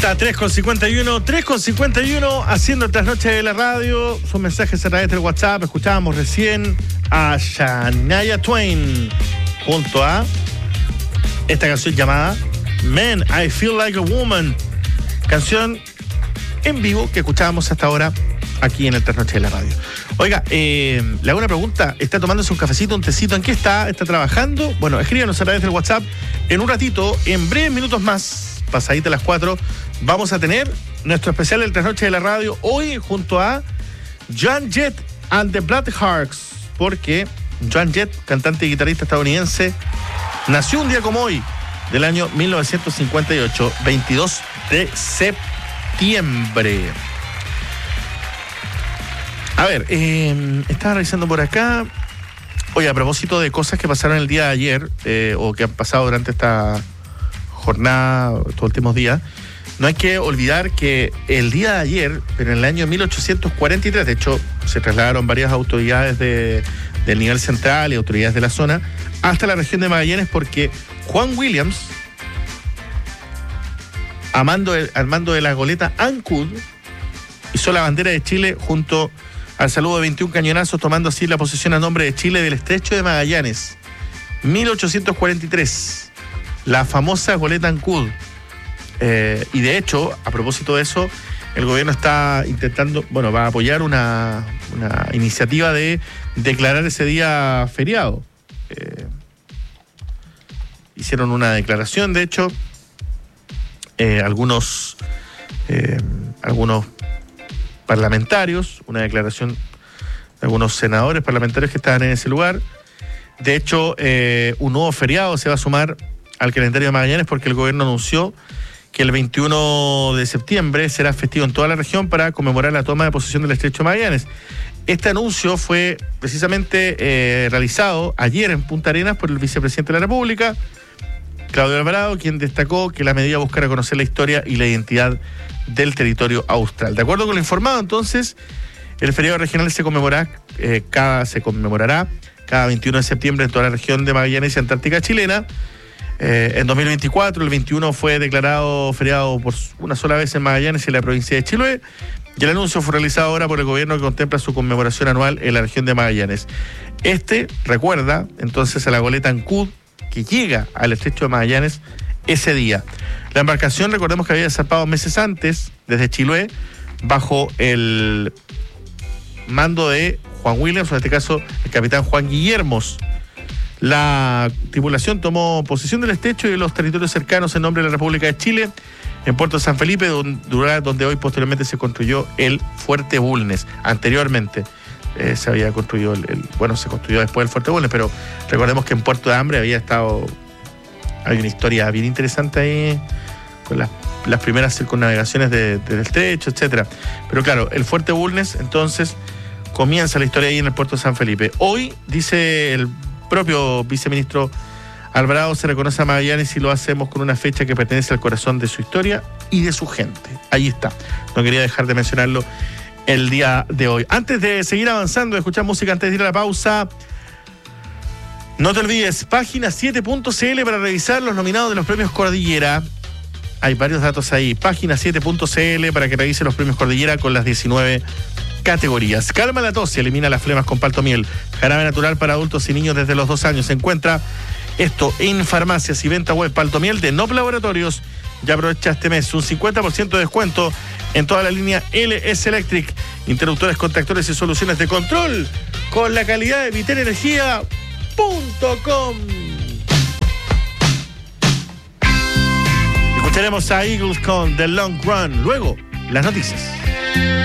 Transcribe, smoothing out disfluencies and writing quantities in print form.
está, 3:51, haciendo el trasnoche de la radio. Sus mensajes a través del WhatsApp. Escuchábamos recién a Shania Twain junto a esta canción llamada Man, I Feel Like a Woman. Canción en vivo que escuchábamos hasta ahora aquí en el trasnoche de la radio. Oiga, le hago una pregunta. ¿Está tomándose un cafecito, un tecito? ¿En qué está? ¿Está trabajando? Bueno, escríbanos a través del WhatsApp. En un ratito, en breves minutos más, pasadita las 4, vamos a tener nuestro especial del trasnoche de la radio hoy junto a Joan Jett and the Blackhearts, porque Joan Jett, cantante y guitarrista estadounidense, nació un día como hoy del año 1958, 22 de septiembre. A ver, estaba revisando por acá. Oye, a propósito de cosas que pasaron el día de ayer, o que han pasado durante esta jornada, estos últimos días, no hay que olvidar que el día de ayer, pero en el año 1843, de hecho, se trasladaron varias autoridades del nivel central y autoridades de la zona hasta la región de Magallanes, porque Juan Williams, al mando de la goleta Ancud, hizo la bandera de Chile junto al saludo de 21 cañonazos, tomando así la posesión a nombre de Chile del estrecho de Magallanes. 1843, la famosa goleta Ancud. Y de hecho, a propósito de eso, el gobierno está intentando, va a apoyar una iniciativa de declarar ese día feriado. Hicieron una declaración, de hecho, algunos parlamentarios, una declaración de algunos senadores parlamentarios que estaban en ese lugar. De hecho, un nuevo feriado se va a sumar al calendario de Magallanes, porque el gobierno anunció que el 21 de septiembre será festivo en toda la región para conmemorar la toma de posesión del estrecho de Magallanes. Este anuncio fue precisamente realizado ayer en Punta Arenas por el vicepresidente de la República, Claudio Alvarado, quien destacó que la medida busca reconocer la historia y la identidad del territorio austral. De acuerdo con lo informado, entonces, el feriado regional se conmemorará cada 21 de septiembre en toda la región de Magallanes y Antártica chilena. En 2024, el 21 fue declarado feriado por una sola vez en Magallanes y en la provincia de Chiloé, y el anuncio fue realizado ahora por el gobierno, que contempla su conmemoración anual en la región de Magallanes. Recuerda entonces a la goleta Ancud, que llega al estrecho de Magallanes ese día. La embarcación, recordemos que había zarpado meses antes desde Chiloé bajo el mando de Juan Williams, o en este caso el capitán Juan Guillermos. La tripulación tomó posesión del estrecho y de los territorios cercanos en nombre de la República de Chile, en Puerto San Felipe, donde hoy posteriormente se construyó el Fuerte Bulnes. Anteriormente se había construido se construyó después el Fuerte Bulnes, pero recordemos que en Puerto de Hambre hay una historia bien interesante ahí con las primeras circunnavegaciones del estrecho, etcétera. Pero claro, el Fuerte Bulnes, entonces, comienza la historia ahí en el Puerto de San Felipe. Hoy, dice el propio viceministro Alvarado, se reconoce a Magallanes y lo hacemos con una fecha que pertenece al corazón de su historia y de su gente. Ahí está. No quería dejar de mencionarlo el día de hoy. Antes de seguir avanzando, escuchar música antes de ir a la pausa, no te olvides, página 7.cl para revisar los nominados de los premios Cordillera. Hay varios datos ahí. Página 7.cl para que revise los premios Cordillera con las 19 categorías. Calma la tos y elimina las flemas con Paltomiel. Jarabe natural para adultos y niños desde los 2 años. Se encuentra esto en farmacias y venta web. Paltomiel de Nop Laboratorios. Ya aprovecha este mes un 50% de descuento en toda la línea LS Electric. Interruptores, contactores y soluciones de control con la calidad de viterenergia.com. Escucharemos a Eagles con The Long Run. Luego, las noticias.